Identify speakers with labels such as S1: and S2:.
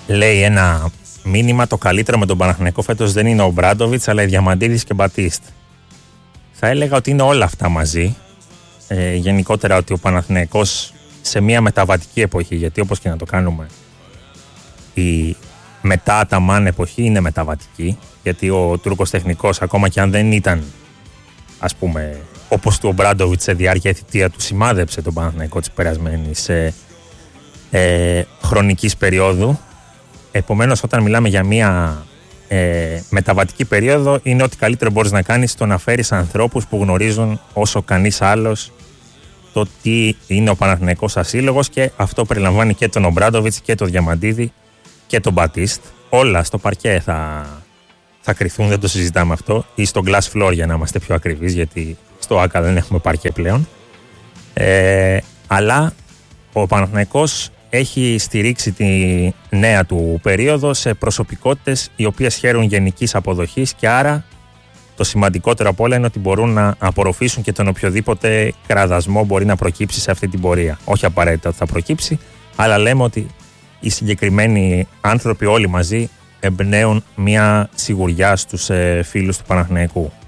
S1: λέει ένα μήνυμα: το καλύτερο με τον Παναθηναϊκό φέτος δεν είναι ο Μπράντοβιτς, αλλά οι Διαμαντίδης και Μπατίστ. Θα έλεγα ότι είναι όλα αυτά μαζί. Γενικότερα ότι ο Παναθηναϊκός σε μια μεταβατική εποχή, γιατί όπως και να το κάνουμε, η μετά Αταμάν εποχή είναι μεταβατική, γιατί ο Τούρκος τεχνικός, ακόμα και αν δεν ήταν, ας πούμε, όπως του ο Μπράντοβιτς σε διάρκεια θητεία του, σημάδεψε τον Παναθηναϊκό της περασμένης χρονικής περίοδου. Επομένως, όταν μιλάμε για μια μεταβατική περίοδο, είναι ότι καλύτερο μπορείς να κάνεις το να φέρεις ανθρώπους που γνωρίζουν όσο κανείς άλλος το τι είναι ο Παναθηναϊκός ασύλλογος, και αυτό περιλαμβάνει και τον Ομπράντοβιτς και τον Διαμαντίδη και τον Μπατίστ. Όλα στο παρκέ θα κρυθούν, δεν το συζητάμε αυτό, ή στο glass floor για να είμαστε πιο ακριβείς, γιατί στο ΆΚΑ δεν έχουμε παρκέ πλέον. Αλλά ο Παναθηναϊκός έχει στηρίξει τη νέα του περίοδο σε προσωπικότητες οι οποίες χαίρουν γενικής αποδοχής, και άρα το σημαντικότερο από όλα είναι ότι μπορούν να απορροφήσουν και τον οποιοδήποτε κραδασμό μπορεί να προκύψει σε αυτή την πορεία. Όχι απαραίτητα ότι θα προκύψει, αλλά λέμε ότι οι συγκεκριμένοι άνθρωποι όλοι μαζί εμπνέουν μια σιγουριά στους φίλους του Παναθηναϊκού.